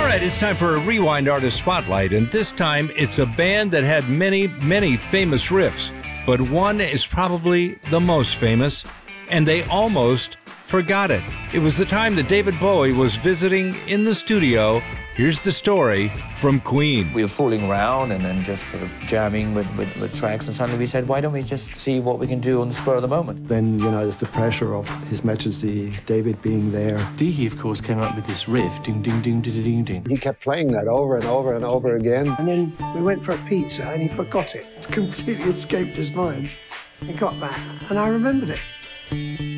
right, it's time for a Rewind Artist Spotlight, and this time it's a band that had many, many famous riffs, but one is probably the most famous, and they almost forgot it. It was the time that David Bowie was visiting in the studio. Here's the story from Queen. We were fooling around and then just sort of jamming with tracks, and suddenly we said, why don't we just see what we can do on the spur of the moment? Then, there's the pressure of His Majesty David being there. Deaky, of course, came up with this riff, ding, ding, ding, ding, ding, ding. He kept playing that over and over and over again. And then we went for a pizza and he forgot it. It completely escaped his mind. He got back and I remembered it.